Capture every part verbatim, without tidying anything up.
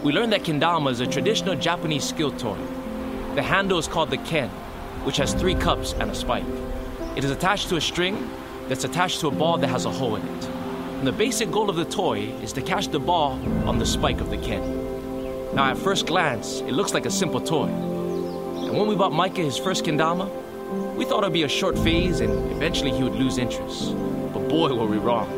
we learned that kendama is a traditional Japanese skill toy. The handle is called the ken, which has three cups and a spike. It is attached to a string that's attached to a ball that has a hole in it. And the basic goal of the toy is to catch the ball on the spike of the ken. Now at first glance, it looks like a simple toy. And when we bought Micah his first kendama, we thought it'd be a short phase and eventually he would lose interest. But boy, were we wrong.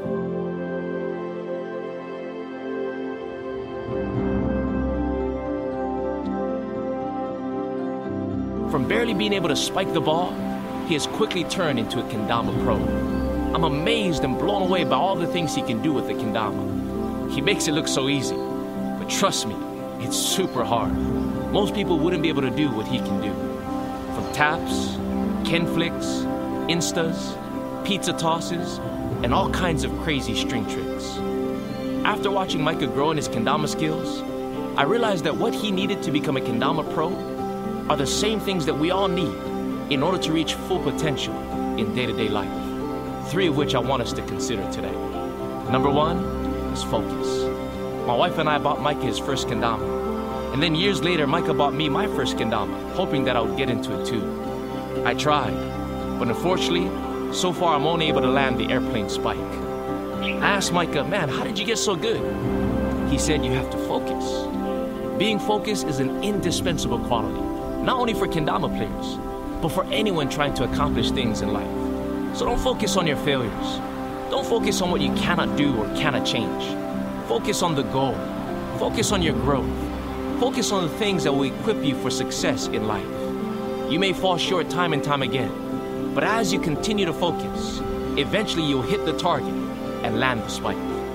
From barely being able to spike the ball, he has quickly turned into a kendama pro. I'm amazed and blown away by all the things he can do with the kendama. He makes it look so easy, but trust me, it's super hard. Most people wouldn't be able to do what he can do. From taps, ken flicks, instas, pizza tosses, and all kinds of crazy string tricks. After watching Micah grow in his kendama skills, I realized that what he needed to become a kendama pro are the same things that we all need in order to reach full potential in day-to-day life. Three of which I want us to consider today. Number one is focus. My wife and I bought Micah his first kendama. And then years later, Micah bought me my first kendama, hoping that I would get into it too. I tried, but unfortunately, so far I'm only able to land the airplane spike. I asked Micah, man, how did you get so good? He said, you have to focus. Being focused is an indispensable quality, not only for kendama players, but for anyone trying to accomplish things in life. So don't focus on your failures. Don't focus on what you cannot do or cannot change. Focus on the goal. Focus on your growth. Focus on the things that will equip you for success in life. You may fall short time and time again, but as you continue to focus, eventually you'll hit the target and land the spike.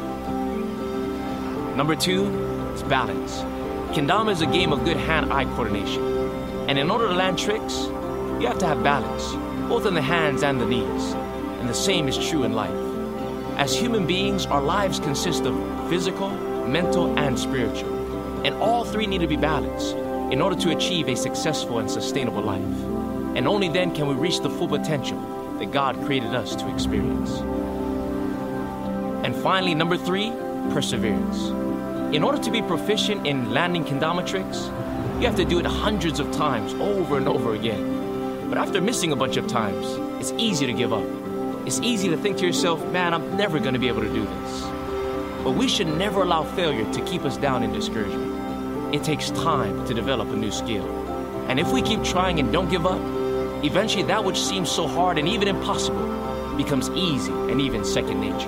Number two is balance. Kendama is a game of good hand-eye coordination. And in order to land tricks, you have to have balance, both in the hands and the knees. And the same is true in life. As human beings, our lives consist of physical, mental, and spiritual. And all three need to be balanced in order to achieve a successful and sustainable life. And only then can we reach the full potential that God created us to experience. And finally, number three, perseverance. In order to be proficient in landing kendama tricks, you have to do it hundreds of times over and over again. But after missing a bunch of times, it's easy to give up. It's easy to think to yourself, man, I'm never going to be able to do this. But we should never allow failure to keep us down in discouragement. It takes time to develop a new skill. And if we keep trying and don't give up, eventually that which seems so hard and even impossible becomes easy and even second nature.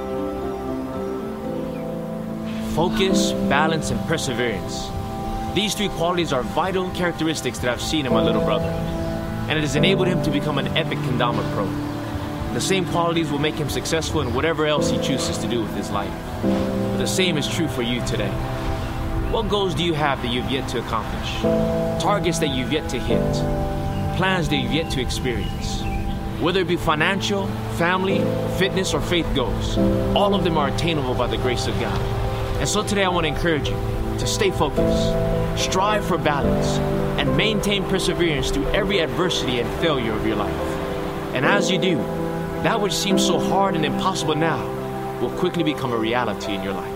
Focus, balance, and perseverance. These three qualities are vital characteristics that I've seen in my little brother, and it has enabled him to become an epic kendama pro. The same qualities will make him successful in whatever else he chooses to do with his life. But the same is true for you today. What goals do you have that you've yet to accomplish? Targets that you've yet to hit? Plans that you've yet to experience? Whether it be financial, family, fitness, or faith goals, all of them are attainable by the grace of God. And so today I want to encourage you to stay focused, strive for balance, and maintain perseverance through every adversity and failure of your life. And as you do, that which seems so hard and impossible now will quickly become a reality in your life.